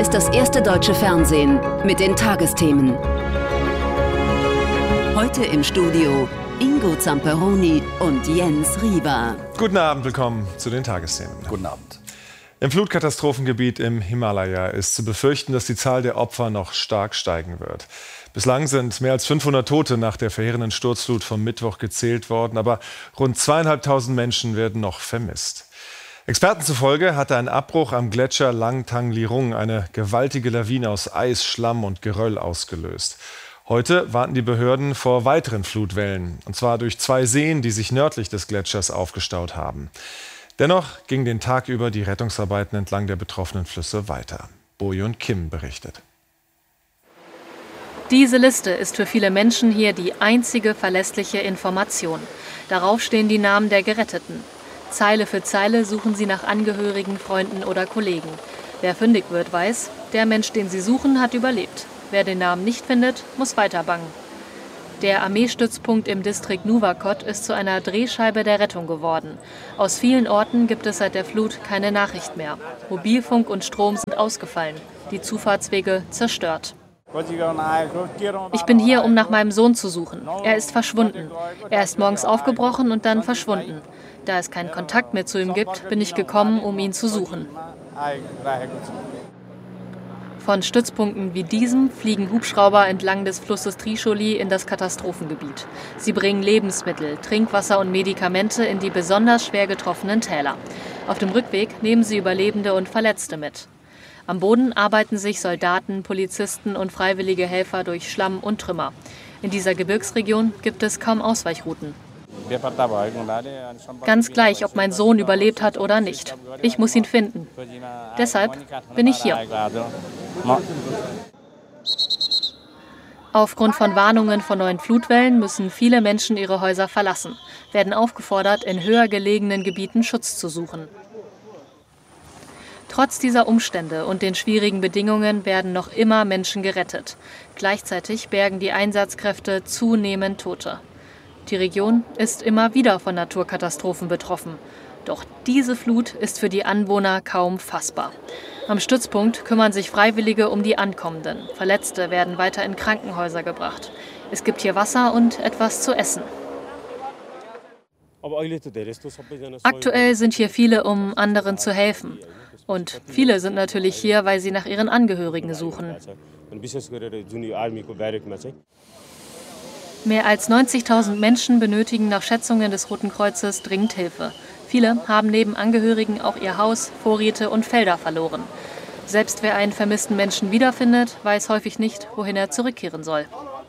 ist das erste deutsche Fernsehen mit den Tagesthemen. Heute im Studio Ingo Zamperoni und Jens Riva. Guten Abend, willkommen zu den Tagesthemen. Guten Abend. Im Flutkatastrophengebiet im Himalaya ist zu befürchten, dass die Zahl der Opfer noch stark steigen wird. Bislang sind mehr als 500 Tote nach der verheerenden Sturzflut vom Mittwoch gezählt worden, aber rund 2.500 Menschen werden noch vermisst. Experten zufolge hatte ein Abbruch am Gletscher Langtang Lirung eine gewaltige Lawine aus Eis, Schlamm und Geröll ausgelöst. Heute warnten die Behörden vor weiteren Flutwellen, und zwar durch 2 Seen, die sich nördlich des Gletschers aufgestaut haben. Dennoch gingen den Tag über die Rettungsarbeiten entlang der betroffenen Flüsse weiter. Boyun Kim berichtet. Diese Liste ist für viele Menschen hier die einzige verlässliche Information. Darauf stehen die Namen der Geretteten. Zeile für Zeile suchen sie nach Angehörigen, Freunden oder Kollegen. Wer fündig wird, weiß, der Mensch, den sie suchen, hat überlebt. Wer den Namen nicht findet, muss weiter bangen. Der Armeestützpunkt im Distrikt Nuwakot ist zu einer Drehscheibe der Rettung geworden. Aus vielen Orten gibt es seit der Flut keine Nachricht mehr. Mobilfunk und Strom sind ausgefallen, die Zufahrtswege zerstört. Ich bin hier, um nach meinem Sohn zu suchen. Er ist verschwunden. Er ist morgens aufgebrochen und dann verschwunden. Da es keinen Kontakt mehr zu ihm gibt, bin ich gekommen, um ihn zu suchen. Von Stützpunkten wie diesem fliegen Hubschrauber entlang des Flusses Trishuli in das Katastrophengebiet. Sie bringen Lebensmittel, Trinkwasser und Medikamente in die besonders schwer getroffenen Täler. Auf dem Rückweg nehmen sie Überlebende und Verletzte mit. Am Boden arbeiten sich Soldaten, Polizisten und freiwillige Helfer durch Schlamm und Trümmer. In dieser Gebirgsregion gibt es kaum Ausweichrouten. Ganz gleich, ob mein Sohn überlebt hat oder nicht. Ich muss ihn finden. Deshalb bin ich hier. Aufgrund von Warnungen vor neuen Flutwellen müssen viele Menschen ihre Häuser verlassen, werden aufgefordert, in höher gelegenen Gebieten Schutz zu suchen. Trotz dieser Umstände und den schwierigen Bedingungen werden noch immer Menschen gerettet. Gleichzeitig bergen die Einsatzkräfte zunehmend Tote. Die Region ist immer wieder von Naturkatastrophen betroffen. Doch diese Flut ist für die Anwohner kaum fassbar. Am Stützpunkt kümmern sich Freiwillige um die Ankommenden. Verletzte werden weiter in Krankenhäuser gebracht. Es gibt hier Wasser und etwas zu essen. Aktuell sind hier viele, um anderen zu helfen. Und viele sind natürlich hier, weil sie nach ihren Angehörigen suchen. Mehr als 90.000 Menschen benötigen nach Schätzungen des Roten Kreuzes dringend Hilfe. Viele haben neben Angehörigen auch ihr Haus, Vorräte und Felder verloren. Selbst wer einen vermissten Menschen wiederfindet, weiß häufig nicht, wohin er zurückkehren soll.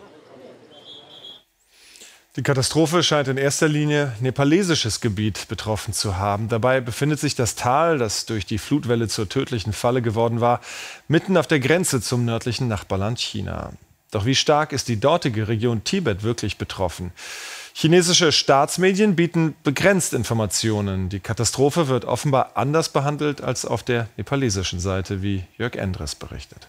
Die Katastrophe scheint in erster Linie nepalesisches Gebiet betroffen zu haben. Dabei befindet sich das Tal, das durch die Flutwelle zur tödlichen Falle geworden war, mitten auf der Grenze zum nördlichen Nachbarland China. Doch wie stark ist die dortige Region Tibet wirklich betroffen? Chinesische Staatsmedien bieten begrenzt Informationen. Die Katastrophe wird offenbar anders behandelt als auf der nepalesischen Seite, wie Jörg Endres berichtet.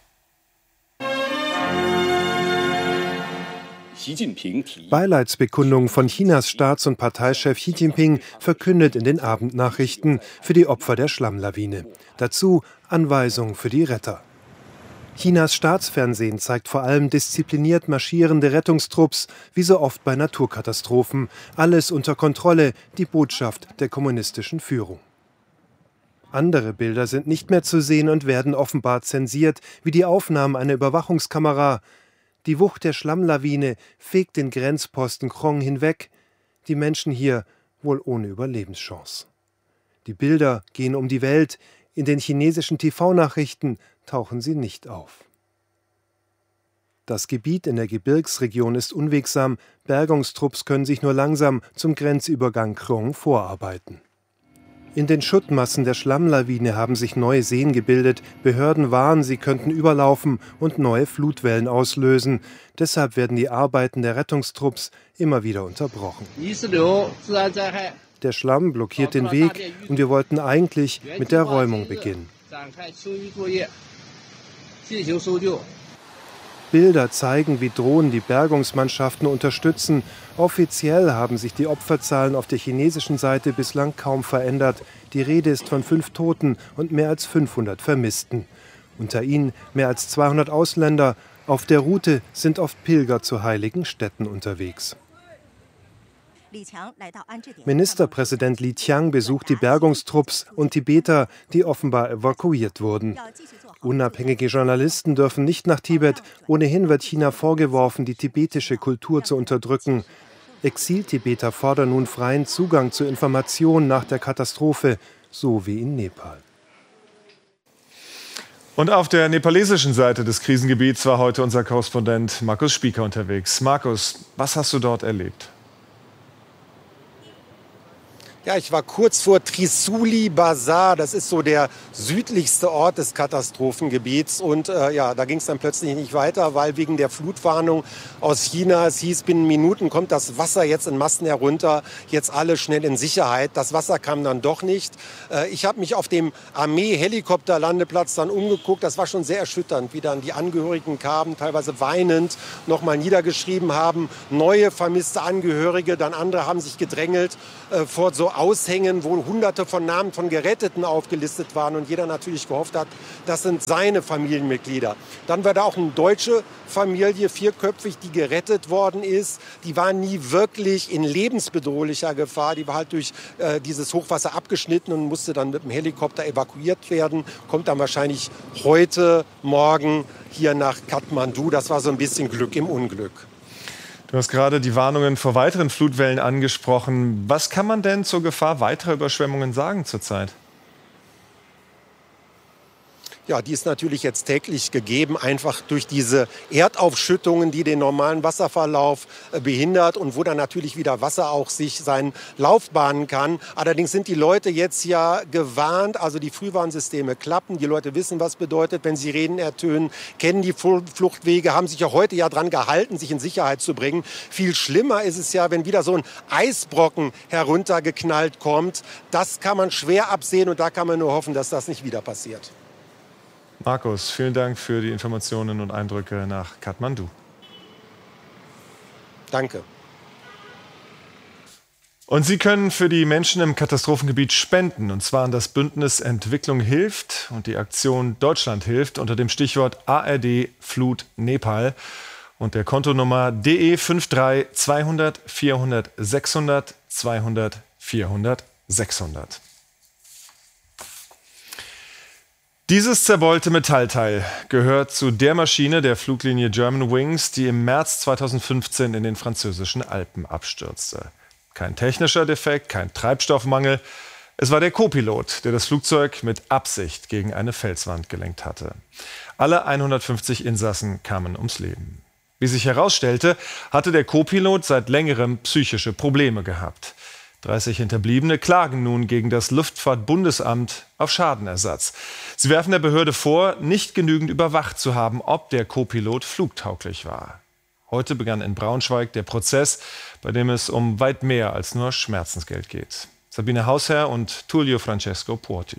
Beileidsbekundung von Chinas Staats- und Parteichef Xi Jinping verkündet in den Abendnachrichten für die Opfer der Schlammlawine. Dazu Anweisungen für die Retter. Chinas Staatsfernsehen zeigt vor allem diszipliniert marschierende Rettungstrupps, wie so oft bei Naturkatastrophen. Alles unter Kontrolle, die Botschaft der kommunistischen Führung. Andere Bilder sind nicht mehr zu sehen und werden offenbar zensiert, wie die Aufnahmen einer Überwachungskamera. Die Wucht der Schlammlawine fegt den Grenzposten Krong hinweg. Die Menschen hier wohl ohne Überlebenschance. Die Bilder gehen um die Welt. In den chinesischen TV-Nachrichten tauchen sie nicht auf. Das Gebiet in der Gebirgsregion ist unwegsam. Bergungstrupps können sich nur langsam zum Grenzübergang Krong vorarbeiten. In den Schuttmassen der Schlammlawine haben sich neue Seen gebildet. Behörden warnen, sie könnten überlaufen und neue Flutwellen auslösen. Deshalb werden die Arbeiten der Rettungstrupps immer wieder unterbrochen. Der Schlamm blockiert den Weg und wir wollten eigentlich mit der Räumung beginnen. Bilder zeigen, wie Drohnen die Bergungsmannschaften unterstützen. Offiziell haben sich die Opferzahlen auf der chinesischen Seite bislang kaum verändert. Die Rede ist von 5 Toten und mehr als 500 Vermissten. Unter ihnen mehr als 200 Ausländer. Auf der Route sind oft Pilger zu heiligen Städten unterwegs. Ministerpräsident Li Qiang besucht die Bergungstrupps und Tibeter, die offenbar evakuiert wurden. Unabhängige Journalisten dürfen nicht nach Tibet. Ohnehin wird China vorgeworfen, die tibetische Kultur zu unterdrücken. Exil-Tibeter fordern nun freien Zugang zu Informationen nach der Katastrophe, so wie in Nepal. Und auf der nepalesischen Seite des Krisengebiets war heute unser Korrespondent Markus Spieker unterwegs. Markus, was hast du dort erlebt? Ja, ich war kurz vor Trisuli Bazar, das ist so der südlichste Ort des Katastrophengebiets. Und da ging es dann plötzlich nicht weiter, weil wegen der Flutwarnung aus China, es hieß, binnen Minuten kommt das Wasser jetzt in Massen herunter, jetzt alle schnell in Sicherheit. Das Wasser kam dann doch nicht. Ich habe mich auf dem Armee-Helikopterlandeplatz dann umgeguckt. Das war schon sehr erschütternd, wie dann die Angehörigen kamen, teilweise weinend, nochmal niedergeschrieben haben, neue vermisste Angehörige, dann andere haben sich gedrängelt vor so Aushängen, wo Hunderte von Namen von Geretteten aufgelistet waren und jeder natürlich gehofft hat, das sind seine Familienmitglieder. Dann war da auch eine deutsche Familie, 4köpfig, die gerettet worden ist. Die war nie wirklich in lebensbedrohlicher Gefahr. Die war halt durch dieses Hochwasser abgeschnitten und musste dann mit dem Helikopter evakuiert werden. Kommt dann wahrscheinlich heute, morgen hier nach Kathmandu. Das war so ein bisschen Glück im Unglück. Du hast gerade die Warnungen vor weiteren Flutwellen angesprochen. Was kann man denn zur Gefahr weiterer Überschwemmungen sagen zurzeit? Ja, die ist natürlich jetzt täglich gegeben, einfach durch diese Erdaufschüttungen, die den normalen Wasserverlauf behindert und wo dann natürlich wieder Wasser auch sich seinen Lauf bahnen kann. Allerdings sind die Leute jetzt ja gewarnt, also die Frühwarnsysteme klappen, die Leute wissen, was bedeutet, wenn Sirenen ertönen, kennen die Fluchtwege, haben sich auch heute ja dran gehalten, sich in Sicherheit zu bringen. Viel schlimmer ist es ja, wenn wieder so ein Eisbrocken heruntergeknallt kommt. Das kann man schwer absehen und da kann man nur hoffen, dass das nicht wieder passiert. Markus, vielen Dank für die Informationen und Eindrücke nach Kathmandu. Danke. Und Sie können für die Menschen im Katastrophengebiet spenden, und zwar an das Bündnis Entwicklung hilft und die Aktion Deutschland hilft unter dem Stichwort ARD Flut Nepal und der Kontonummer DE 53 200 400 600 200 400 600. Dieses zerbeulte Metallteil gehört zu der Maschine der Fluglinie Germanwings, die im März 2015 in den französischen Alpen abstürzte. Kein technischer Defekt, kein Treibstoffmangel. Es war der Co-Pilot, der das Flugzeug mit Absicht gegen eine Felswand gelenkt hatte. Alle 150 Insassen kamen ums Leben. Wie sich herausstellte, hatte der Co-Pilot seit längerem psychische Probleme gehabt. 30 Hinterbliebene klagen nun gegen das Luftfahrtbundesamt auf Schadenersatz. Sie werfen der Behörde vor, nicht genügend überwacht zu haben, ob der Co-Pilot flugtauglich war. Heute begann in Braunschweig der Prozess, bei dem es um weit mehr als nur Schmerzensgeld geht. Sabine Hausherr und Tullio Francesco Porti.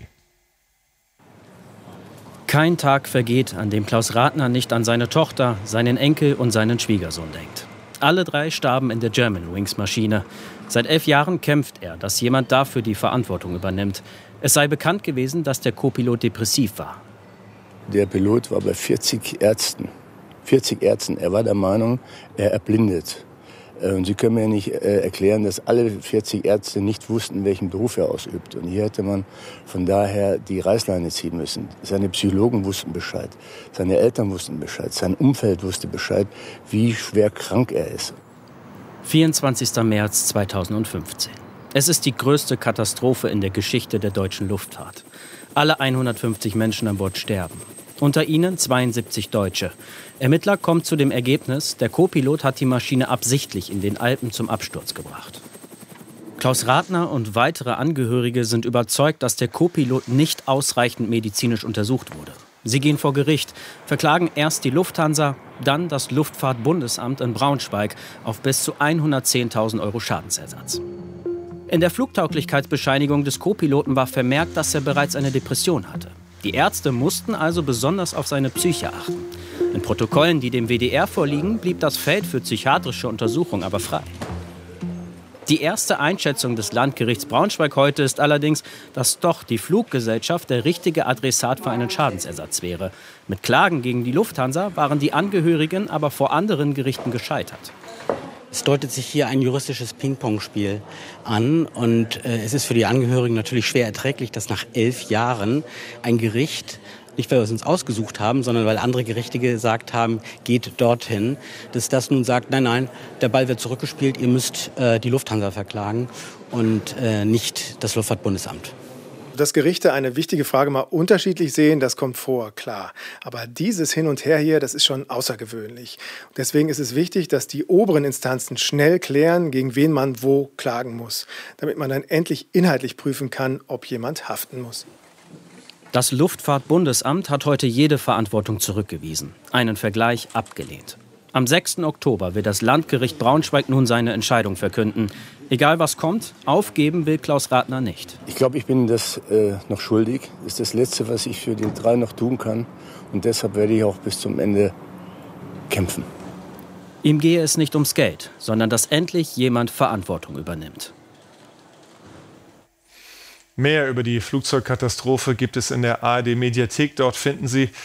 Kein Tag vergeht, an dem Klaus Rathner nicht an seine Tochter, seinen Enkel und seinen Schwiegersohn denkt. Alle drei starben in der Germanwings-Maschine. Seit 11 Jahren kämpft er, dass jemand dafür die Verantwortung übernimmt. Es sei bekannt gewesen, dass der Co-Pilot depressiv war. Der Pilot war bei 40 Ärzten. 40 Ärzten. Er war der Meinung, er erblindet. Und Sie können mir nicht erklären, dass alle 40 Ärzte nicht wussten, welchen Beruf er ausübt. Und hier hätte man von daher die Reißleine ziehen müssen. Seine Psychologen wussten Bescheid, seine Eltern wussten Bescheid, sein Umfeld wusste Bescheid, wie schwer krank er ist. 24. März 2015. Es ist die größte Katastrophe in der Geschichte der deutschen Luftfahrt. Alle 150 Menschen an Bord sterben. Unter ihnen 72 Deutsche. Ermittler kommen zu dem Ergebnis, der Co-Pilot hat die Maschine absichtlich in den Alpen zum Absturz gebracht. Klaus Rathner und weitere Angehörige sind überzeugt, dass der Co-Pilot nicht ausreichend medizinisch untersucht wurde. Sie gehen vor Gericht, verklagen erst die Lufthansa, dann das Luftfahrtbundesamt in Braunschweig auf bis zu 110.000 € Schadensersatz. In der Flugtauglichkeitsbescheinigung des Co-Piloten war vermerkt, dass er bereits eine Depression hatte. Die Ärzte mussten also besonders auf seine Psyche achten. In Protokollen, die dem WDR vorliegen, blieb das Feld für psychiatrische Untersuchung aber frei. Die erste Einschätzung des Landgerichts Braunschweig heute ist allerdings, dass doch die Fluggesellschaft der richtige Adressat für einen Schadensersatz wäre. Mit Klagen gegen die Lufthansa waren die Angehörigen aber vor anderen Gerichten gescheitert. Es deutet sich hier ein juristisches Ping-Pong-Spiel an und es ist für die Angehörigen natürlich schwer erträglich, dass nach 11 Jahren ein Gericht, nicht weil wir es uns ausgesucht haben, sondern weil andere Gerichte gesagt haben, geht dorthin, dass das nun sagt, nein, der Ball wird zurückgespielt, ihr müsst die Lufthansa verklagen und nicht das Luftfahrtbundesamt. Dass Gerichte eine wichtige Frage mal unterschiedlich sehen, das kommt vor, klar. Aber dieses Hin und Her hier, das ist schon außergewöhnlich. Deswegen ist es wichtig, dass die oberen Instanzen schnell klären, gegen wen man wo klagen muss, damit man dann endlich inhaltlich prüfen kann, ob jemand haften muss. Das Luftfahrtbundesamt hat heute jede Verantwortung zurückgewiesen, einen Vergleich abgelehnt. Am 6. Oktober wird das Landgericht Braunschweig nun seine Entscheidung verkünden. Egal was kommt, aufgeben will Klaus Ratner nicht. Ich glaube, ich bin das noch schuldig. Das ist das Letzte, was ich für die 3 noch tun kann. Und deshalb werde ich auch bis zum Ende kämpfen. Ihm gehe es nicht ums Geld, sondern dass endlich jemand Verantwortung übernimmt. Mehr über die Flugzeugkatastrophe gibt es in der ARD-Mediathek. Dort finden Sie